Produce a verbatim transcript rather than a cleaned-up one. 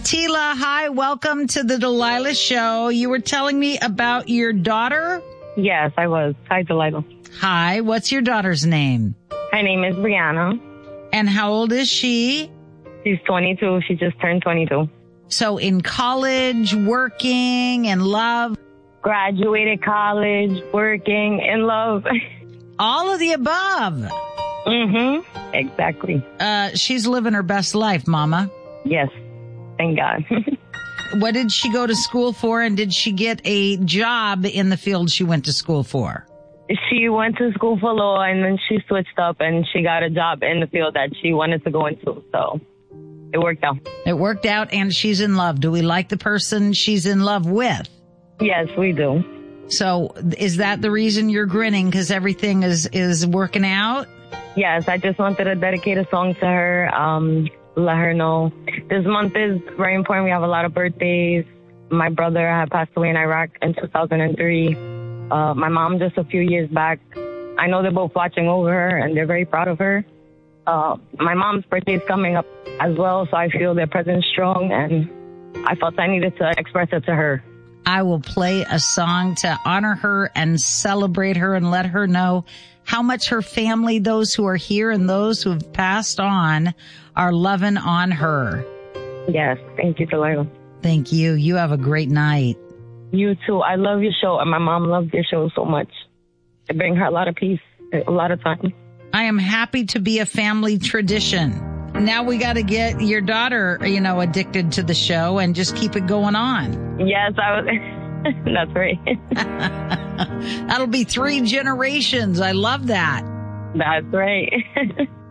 Tila, hi, welcome to the Delilah Show. You were telling me about your daughter? Yes, I was. Hi, Delilah. Hi, what's your daughter's name? Her name is Brianna. And how old is she? She's twenty-two. She just turned twenty-two. So in college, working, in love? Graduated college, working, in love. All of the above. Mm-hmm. Exactly. Uh, she's living her best life, Mama. Yes. Thank God. What did she go to school for, and did she get a job in the field she went to school for? She went to school for law, and then she switched up, and she got a job in the field that she wanted to go into. So it worked out. It worked out, and she's in love. Do we like the person she's in love with? Yes, we do. So is that the reason you're grinning, because everything is, is working out? Yes, I just wanted to dedicate a song to her. Um, let her know this month is very important. We have a lot of birthdays. My brother had passed away in Iraq in two thousand three. Uh, my mom just a few years back. I know they're both watching over her and they're very proud of her. Uh, my mom's birthday is coming up as well, so I feel their presence strong, and I felt I needed to express it to her. I will play a song to honor her and celebrate her and let her know how much her family, those who are here and those who have passed on, are loving on her. Yes. Thank you, Delilah. Thank you. You have a great night. You too. I love your show, and my mom loves your show so much. It brings her a lot of peace, a lot of time. I am happy to be a family tradition. Now we got to get your daughter, you know, addicted to the show and just keep it going on. Yes, I was. That's right. That'll be three generations. I love that. That's right.